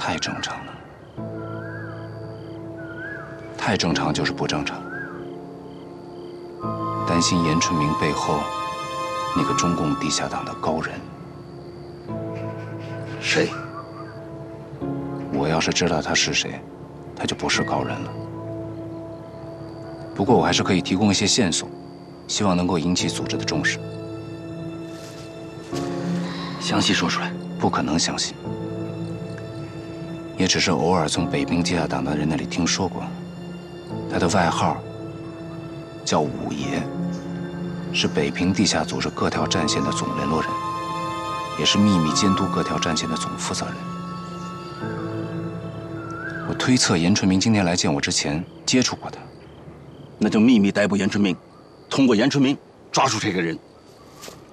太正常了，太正常就是不正常。担心严春明背后那个中共地下党的高人。 谁？ 我要是知道他是谁，他就不是高人了。不过我还是可以提供一些线索，希望能够引起组织的重视。 详细说出来。 不可能详细，也只是偶尔从北平地下党的人那里听说过。他的外号叫五爷，是北平地下组织各条战线的总联络人，也是秘密监督各条战线的总负责人。我推测严春明今天来见我之前接触过他。 那就秘密逮捕严春明，通过严春明抓住这个人。